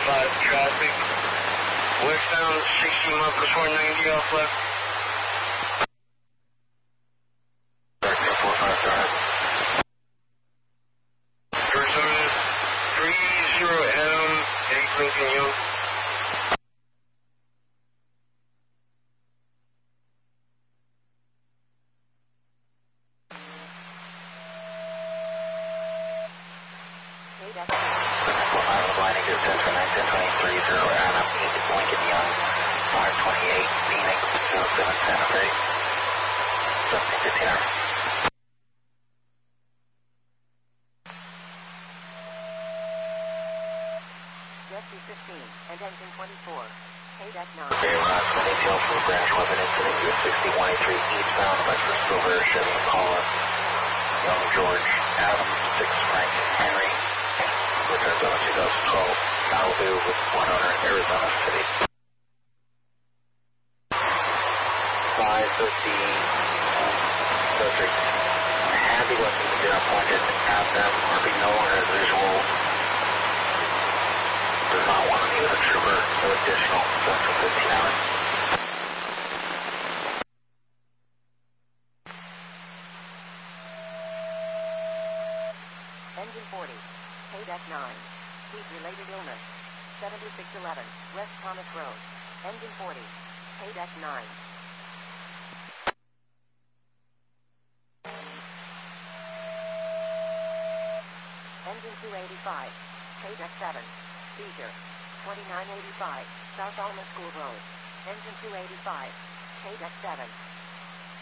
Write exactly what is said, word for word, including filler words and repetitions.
five traffic. Westbound sixty miles per four ninety off left. four five drive. Arizona three zero M, eight Lincoln Young. four five Atlantic is ten for nine ten twenty-three zero Adam eight Lincoln Young five twenty-eight Phoenix zero seven Santa Fe seventeen fifteen hour. Rescue fifteen and engine twenty-four. Payback nine. Okay, last one detail from the branch weapon incident U S sixty-one eighty-three eastbound Lexus Silver Chevy Impala Young George Adam six Frank Henry with Arizona twenty twelve Malibu with one owner Arizona City. five fifty subject had the weapons down pointed at them or be no longer as visual. Does not want to meet with a trooper, no additional seven for fifteen hours. Engine forty. Payback nine. Heat-related illness. seventy-six eleven West Thomas Road. Engine forty. Payback nine. Engine two eighty-five. Payback seven. Seizure. twenty-nine eighty-five South Alma School Road. Engine two eighty-five. Payback seven.